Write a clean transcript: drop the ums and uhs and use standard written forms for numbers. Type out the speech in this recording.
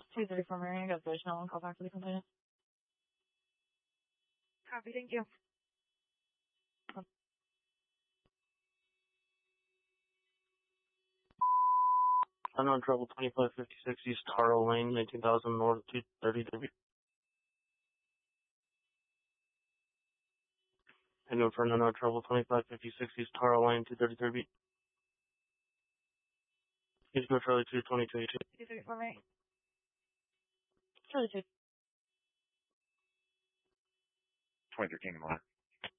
234 Marion, got voicemail and call back to the complainant. Copy, thank you. Unknown Trouble 2556 East Taro Lane, 19,000 North 230 Derby. Unknown for Unknown Trouble 2556 East Taro Lane, 230 Derby. Please go Charlie 2, 2282. 234 Marion. Charlie 2. 2013 Lamar.